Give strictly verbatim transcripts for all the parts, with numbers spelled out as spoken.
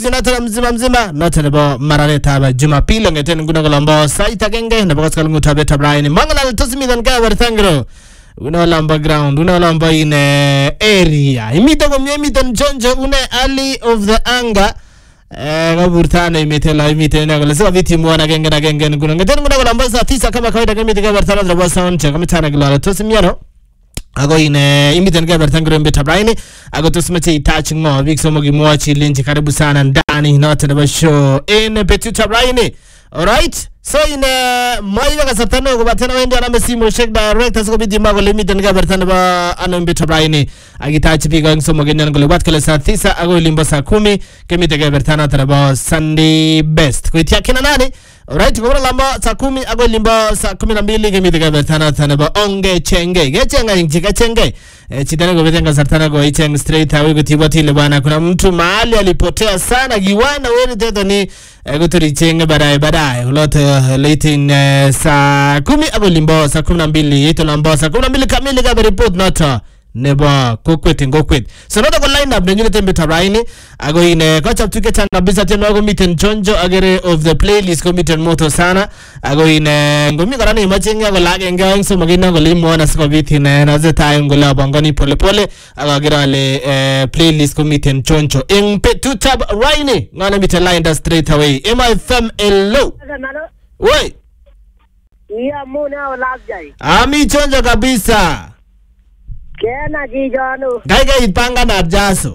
Zinatana mzima mzima Nata nebo marane taba Jumapili Ngeten nguna kalamba Saita genge Nebo kaskal ngutabe tabraini Mangala tosimidan kaya barithangro Una lamba ground Una lamba in area Imita kumye imita nchonjo Una alley of the anger Kaburtana imita la imita Nagala Sika viti mwana genge na genge Nguna ngeten nguna kalamba Sa tisa kama kawaida Kamita kaya barithana Draba sound Kamitana gilala Tosimiano Ago ine imiten kaya barithangro Mbe tabraini Ago tosimache itachi ngo Vikso mogi mwachi linchi Karibu sana ndani Nata nebo show In Betu tabraini Alright So in Maiwa kasatano Kubatana wendi Aname simu Shek direct Asiko biti mago Limiten kaya barithana ba Ano Mbe tabraini Agitachi piga Ngso mogi nyan Kule wat kale saa tisa Ago ilimbo saa kumi Kemite kaya barithana Taraba Sunday best Kuitia kina nani Alright, kumuna lamba saa kumi Ago limba saa kumi na mbili Kemite kaya barithana Tanaba onge chenge Gechenga inchika chenge e, Chitane kubetenga sartana kwa icheng straight away Kutiboti libana Kuna mtu mahali alipotea sana Giwana weri teto ni e, Kuturi chenge badaye badaye Ulote uh, late in uh, saa kumi Ago limba saa kumi na mbili Ito lamba saa kumi na mbili kamili Kaba report nota Neba kukwete ngokwete So nota kwa line up Nenjule tembe tabraini Ago ine Kocha ptuke changa bisa tenu Ago miten chonjo Agere of the playlist Ko miten moto sana Ago ine Ngomi korani imachingi Ago lage nga Ingso magina Ago limu wana siko biti ine Naze tayo ngole Abangani pole pole Ago agere wale uh, playlist Ko miten chonjo Ing Betu tabraini Ngana miten line da straight away M I F M hello Woi Iya muna o labjai Ami chonjo kabisa Kena jijanu Gaiga itpanga na jaso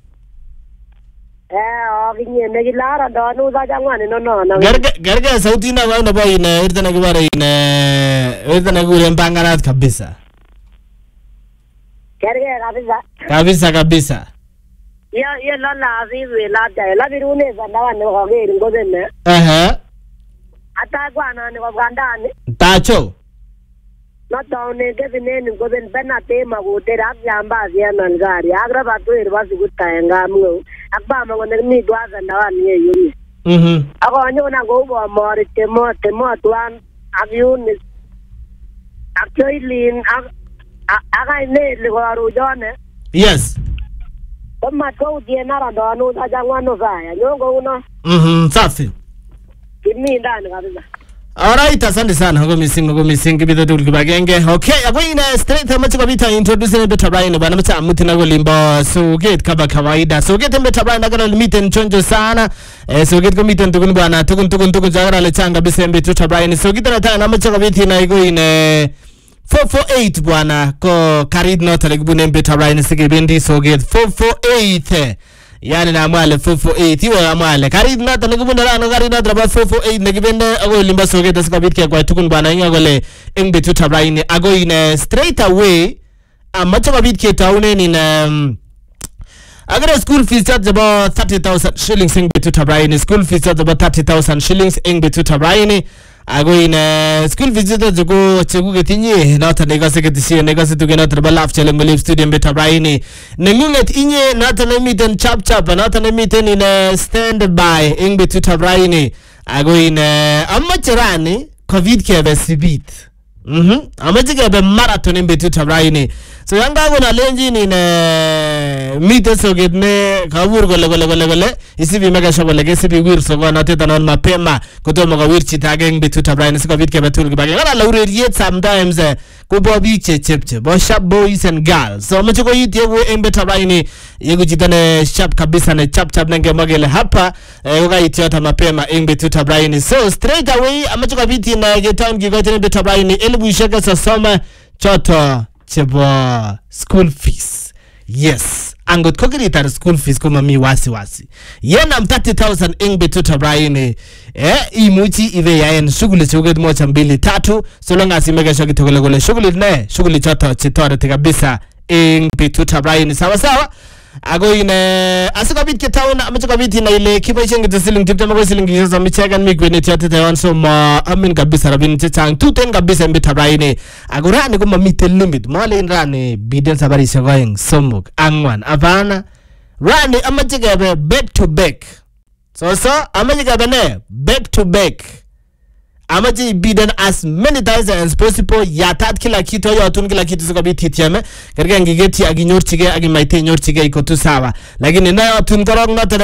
Eh oginye negilara donu za jangwani no no no Garga garga sauti na wana ba ina irtana kubara ina irtana kule mpanganat kabisa Garga kabisa kabisa kabisa Ya ya lala azizi labjai labirune za nawane ogeri ngozene Aha Atagwana ni wagandani Tacho Nataune kevineni ngozen bena tema gudera agyamba ziana ngari agra batu irwasi gutayanga mwo akba mango ni dwaza ndawani yeyuni mhm ako nyona go bo mori temo temo twan agyuni akyoilin aga ne liwaru jone yes kama ko dienara ndanu ajangwano vaya nyongo uno mhm safi kimi ndani kabisa. Alright, asante sana. Hago missing, hago missing. Kibito tulki bagenge. Okay, ago ina straight hamachi kabita introduce nebe tabraini. Bana macha amuti nago limba. So get kaba kawaida. So get nebe tabraini nagana limiten chonjo sana. Eh, so get kumiten tukun bana. Tukun tukun tukun jagara lechanga bise nebe tu tabraini. So get nata namacha kabiti na igo ina four four eight bwana. Ko karid nota legibu nebe tabraini sige bendi. So get four four eight. Yani na amwale four four eight iwa amwale karid nata nagibunda rano karid nata ba four four eight nagibenda ago limba soge tasika bitke kwa tukun bana inga gole ingbe tutabraini ago ine straight away amacha ba bitke taune ni na um, agare school fees charge about thirty thousand shillings ingbe tutabraini school fees charge about thirty thousand shillings ingbe tutabraini ago ine school visitor jogo chegu getinye nata negase getisi negase tuge nata balaf chelengo live studio beta braini nengunget inye nata nemiten chap chap nata nemiten ine stand by ingbe tuta braini ago ine amachirani covid kebe sibit mhm amachike be marathon ingbe tuta braini so yanga go na lenji ni ne mite so getne kabur gole gole gole gole isibi mega shogole gesibi wir so go na teta non mapema kutomo ga wir chitage ngbe tutabraini siko bitke betul gi bage ngala laure yet sometimes ko bobi che chepche bo sharp boys and girls so machiko yit yego ngbe tutabraini yego jitane sharp kabisa ne chap chap nenge magele hapa ko ga yit yota mapema ngbe tutabraini so straight away amachiko biti na ge town gi gote ngbe tutabraini elbu shaka sa soma choto chebo school fees yes angot kokiritar school fees kuma mi wasi wasi yena thirty thousand ingbe tutabraini eh imuchi ive yaen shughuli chuget moja mbili tatu so long as imega shogi togole gole shughuli ne shughuli choto chitore kabisa ingbe tutabraini sawa sawa ago ine asika bit ke town amachika bit na ile kibo chengi tesiling tipta mago siling gizo michegan migwene tiate taiwan so ma amin kabisa rabin chang two ten kabisa mbe tabraini ago rani kuma mitel limit male rani biden sabari segoing somuk angwan apana rani amachika be back to back so so amachika be ne back to back amaji biden as many times as possible yatat kila kitu yo tun kila kitu siko bititiame kerga ngigeti aginyorchige agimaite nyorchige iko tu sawa lakini nayo tun korong not